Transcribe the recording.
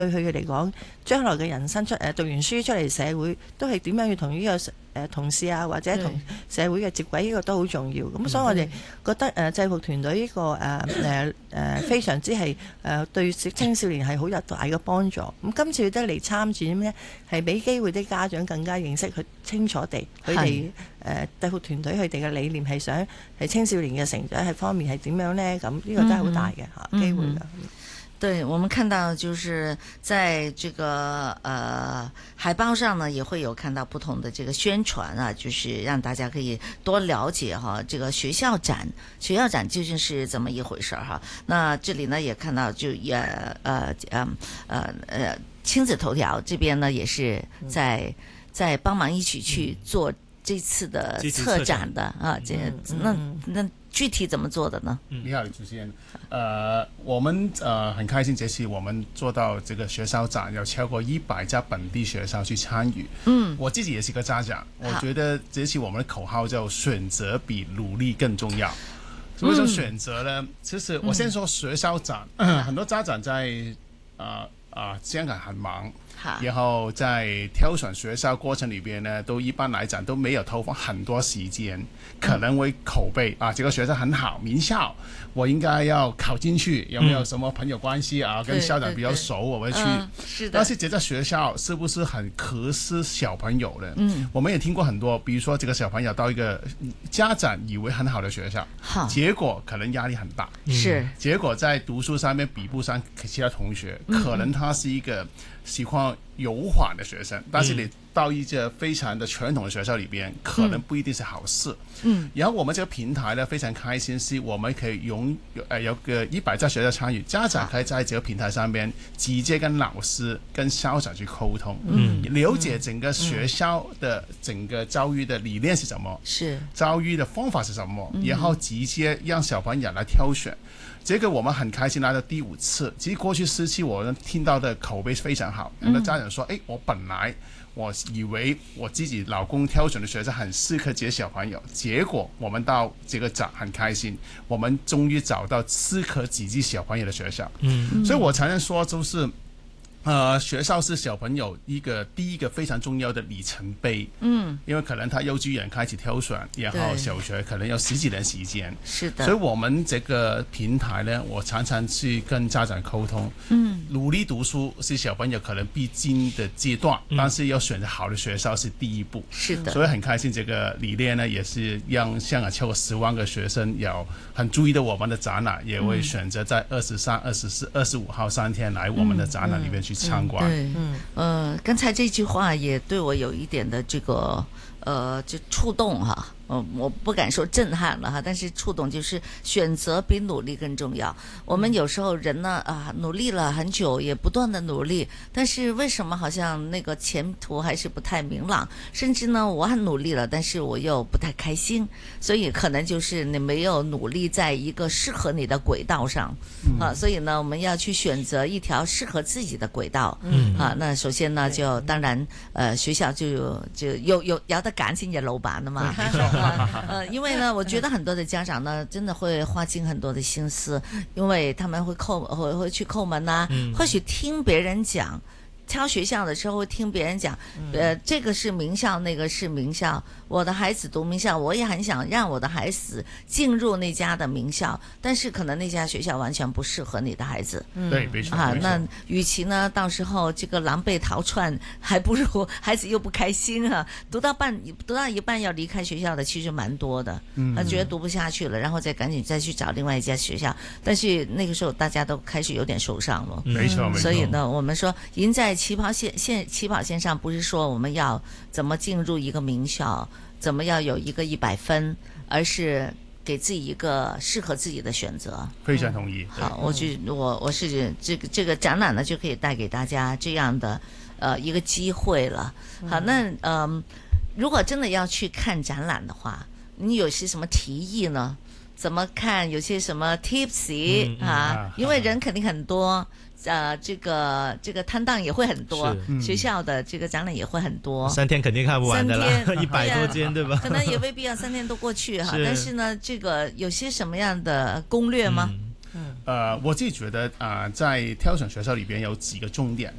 對佢哋嚟講，將來嘅人生讀完書出嚟社會，都係點樣要同呢個同事啊，或者同社會嘅接軌，呢個都好重要。咁所以我哋覺得制服團隊呢個非常之係對青少年係好有大嘅幫助。咁今次得嚟參展呢，係俾機會啲家長更加認識佢清楚地佢哋制服團隊佢哋嘅理念係想係青少年嘅成長係方面係點樣呢？咁呢個真係好大嘅機會㗎。 對，我們看到就是在這個海報上呢，也會有看到不同的這個宣傳啊，就是讓大家可以多了解哈，這個學校展究竟是怎麼一回事哈。那這裡呢也看到就親子頭條這邊呢也是在幫忙一起去做這次的策展的啊，那具體怎麼做的呢？ 你好，主持人。我們很開心，這次我們做到這個學校展，有超過100家本地學校去參與。我自己也是個家長，我覺得這次我們的口號叫選擇比努力更重要。為什麼選擇呢？其實我先說學校展，很多家長在香港很忙。然後在挑選學校過程裏邊呢，都一般來講都沒有投放很多時間，可能會口碑這個學校很好，名校，我應該要考進去，有沒有什麼朋友關係啊？跟校長比較熟，我會去。是的。但是這個學校是不是很合適小朋友呢？我們也聽過很多，比如說這個小朋友到一個家長以為很好的學校，結果可能壓力很大，是，結果在讀書上面比不上其他同學，可能他是一個喜歡油緩的學生，但是你到一個非常的傳統的學校裏邊，可能不一定是好事。然後我們這個平台呢，非常開心，是我們可以有個100家學校參與，家長可以在這個平台上面直接跟老師、跟校長去溝通，了解整個學校的整個教育的理念是什麼，是教育的方法是什麼，然後直接讓小朋友來挑選。這個我們很開心來到第5次，其實過去4次我聽到的口碑非常好，很多家長說，我本來我以為我自己老公挑選的學校很適合這些小朋友，結果我們到這個展很開心，我們終於找到適合自己小朋友的學校。所以我才能說就是學校是小朋友第一個非常重要的里程碑。因為可能他幼稚園開始挑選，然後小學可能要10幾年時間。是的。所以我們這個平台呢，我常常去跟家長溝通。努力讀書是小朋友可能必經的階段，但是要選擇好的學校是第一步。是的。所以很開心，這個理念呢，也是讓香港超過10萬個學生有很注意到我們的展覽，也會選擇在23、24、25號3天來我們的展覽裏面去參觀。 對，剛才這句話也對我有一點的這個就觸動哈。我不敢說震撼了哈，但是觸動就是選擇比努力更重要。我們有時候人呢努力了很久，也不斷的努力，但是為什麼好像那個前途還是不太明朗？甚至呢，我很努力了，但是我又不太開心，所以可能就是你沒有努力在一個適合你的軌道上啊。所以呢，我們要去選擇一條適合自己的軌道。那首先呢，就當然學校就有得揀先嘅老闆啊嘛。因為呢，我覺得很多的家長呢，真的會花盡很多的心思，因為他們會去叩門啊，或許聽別人講。挑學校的時候會聽別人講，這個是名校，那個是名校。我的孩子讀名校，我也很想讓我的孩子進入那家的名校，但是可能那家學校完全不適合你的孩子。 對，沒錯。 那與其呢，到時候這個狼狽逃竄，還不如孩子又不開心啊。讀到一半要離開學校的其實蠻多的，他覺得讀不下去了，然後再趕緊再去找另外一家學校。但是那個時候大家都開始有點受傷了。 沒錯，沒錯。 所以呢，我們說贏在起跑線上，不是說我們要怎麼進入一個名校，怎麼要有一個100分，而是給自己一個適合自己的選擇。非常同意。好，我是這個展覽呢，就可以帶給大家這樣的一個機會了。好，那如果真的要去看展覽的話，你有些什麼提議呢？怎麼看？有些什麼 tips 因為人肯定很多。這個攤檔也會很多，學校的這個展覽也會很多。3天肯定看不完的啦，100多間，對吧？可能也未必要3天都過去哈。但是呢，這個有些什麼樣的攻略嗎？ 我自己觉得在挑选学校里边有几个重点。